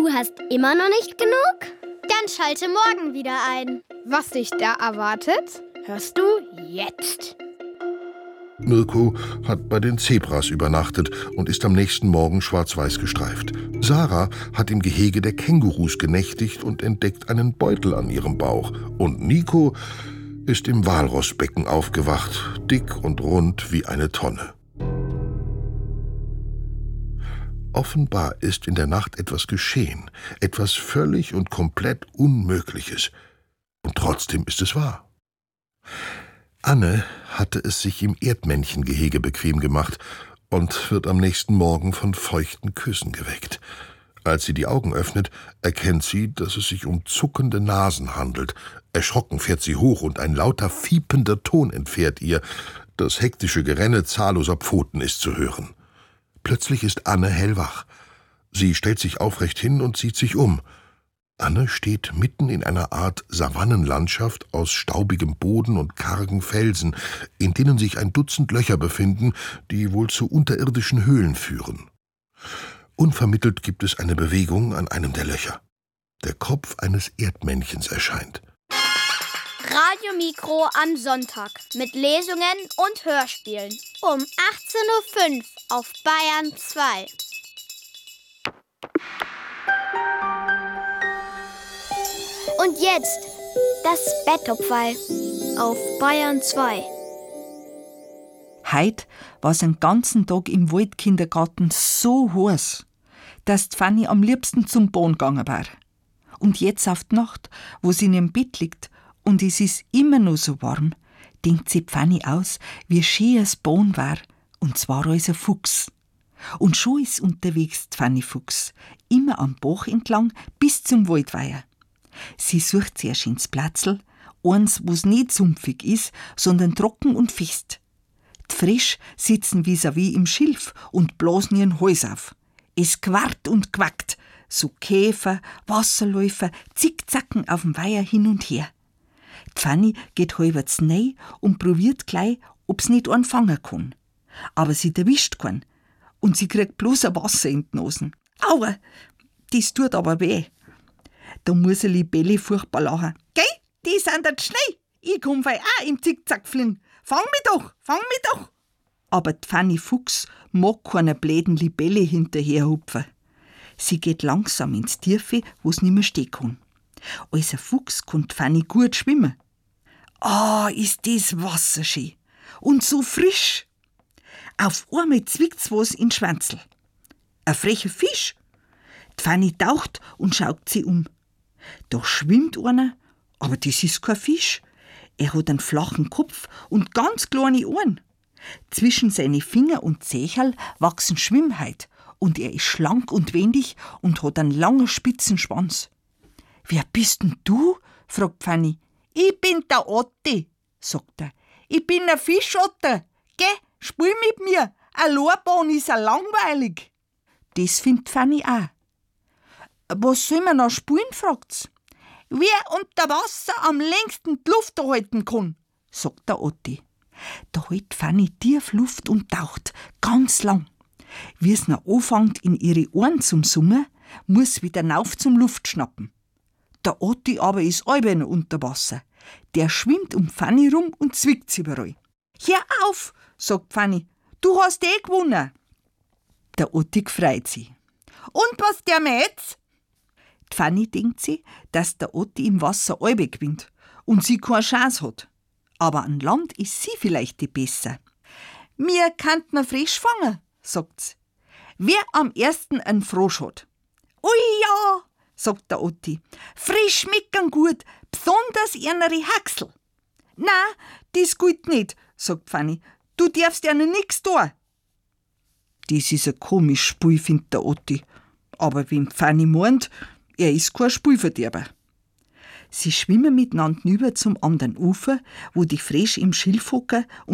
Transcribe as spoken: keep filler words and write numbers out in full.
Du hast immer noch nicht genug? Dann schalte morgen wieder ein. Was dich da erwartet, hörst du jetzt. Mirko hat bei den Zebras übernachtet und ist am nächsten Morgen schwarz-weiß gestreift. Sarah hat im Gehege der Kängurus genächtigt und entdeckt einen Beutel an ihrem Bauch. Und Nico ist im Walrossbecken aufgewacht, dick und rund wie eine Tonne. Offenbar ist in der Nacht etwas geschehen, etwas völlig und komplett Unmögliches. Und trotzdem ist es wahr. Anne hatte es sich im Erdmännchengehege bequem gemacht und wird am nächsten Morgen von feuchten Küssen geweckt. Als sie die Augen öffnet, erkennt sie, dass es sich um zuckende Nasen handelt. Erschrocken fährt sie hoch und ein lauter fiepender Ton entfährt ihr. Das hektische Gerenne zahlloser Pfoten ist zu hören. Plötzlich ist Anne hellwach. Sie stellt sich aufrecht hin und sieht sich um. Anne steht mitten in einer Art Savannenlandschaft aus staubigem Boden und kargen Felsen, in denen sich ein Dutzend Löcher befinden, die wohl zu unterirdischen Höhlen führen. Unvermittelt gibt es eine Bewegung an einem der Löcher. Der Kopf eines Erdmännchens erscheint. Radiomikro am Sonntag mit Lesungen und Hörspielen um achtzehn Uhr fünf auf Bayern zwei. Und jetzt das Bettopferl auf Bayern zwei. Heut war es den ganzen Tag im Waldkindergarten so heiß, dass die Fanny am liebsten zum Bahn gegangen war. Und jetzt auf die Nacht, wo sie in ihrem Bett liegt und es ist immer noch so warm, denkt sie Fanny aus, wie schön das Bahn war, und zwar als ein Fuchs. Und schon ist unterwegs die Fanny Fuchs, immer am Bach entlang bis zum Waldweiher. Sie sucht sehr schönes Platzl, eins, wo's nicht sumpfig ist, sondern trocken und fest. Die Frisch sitzen vis-à-vis im Schilf und blasen ihren Hals auf. Es quart und quackt, so Käfer, Wasserläufer zickzacken auf dem Weiher hin und her. Die Fanny geht halbwegs rein und probiert gleich, ob's nicht einen fangen kann. Aber sie erwischt keinen und sie kriegt bloß ein Wasser in die Nasen. Aua, das tut aber weh. Da muss eine Libelle furchtbar lachen. Geh, die sind jetzt schnell. Ich komm fei auch im Zickzack fliegen. Fang mich doch, fang mich doch. Aber die Fanny Fuchs mag keiner bläden Libelle hinterherhupfen. Sie geht langsam ins Tiefe, wo's nimmer stehen kann. Als ein Fuchs kann die Fanny gut schwimmen. Ah, ist das Wasser schön. Und so frisch. Auf einmal zwickt's was in den Schwanzl. Ein frecher Fisch. Die Fanny taucht und schaut sie um. Da schwimmt einer, aber das ist kein Fisch. Er hat einen flachen Kopf und ganz kleine Ohren. Zwischen seine Finger und Zächerl wachsen Schwimmhäute und er ist schlank und wendig und hat einen langen spitzen Schwanz. »Wer bist denn du?« fragt Fanny. »Ich bin der Otti«, sagt er. »Ich bin ein Fischotter. Geh, spiel mit mir. Ein Lorbahn ist ja langweilig.« Das findet Fanny auch. »Was soll man noch spielen?« fragt's. »Wer unter Wasser am längsten die Luft halten kann«, sagt der Otti. Da hält Fanny tief Luft und taucht, ganz lang. Wie es noch anfängt, in ihre Ohren zum Summen, muss wieder rauf zum Luftschnappen. Der Otti aber ist allweil noch unter Wasser. Der schwimmt um Fanny rum und zwickt sie überall. »Hör auf«, sagt Fanny, »du hast eh gewonnen.« Der Otti freut sich. »Und was der mir jetzt?« Die Fanny denkt sie, dass der Otti im Wasser allweil gewinnt und sie keine Chance hat. Aber an Land ist sie vielleicht die besser. »Mir kannt man frisch fangen«, sagt sie. »Wer am ersten einen Frosch hat?« »Ui ja«, sagt der Otti. »Frisch schmecken gut, besonders ihre Haxel.« »Na, das gilt nicht«, sagt Fanny. »Du darfst ihnen nix tun.« Das ist ein komisches Spiel, findet der Otti. Aber wenn Fanny meint, er ist kein Spielverderber. Sie schwimmen miteinander über zum anderen Ufer, wo die Frösche im Schilf hocken